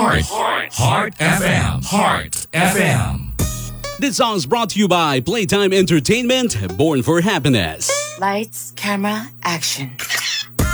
Heart FM. Heart FM. This song is brought to you by Playtime Entertainment, Born for Happiness. Lights, camera, action.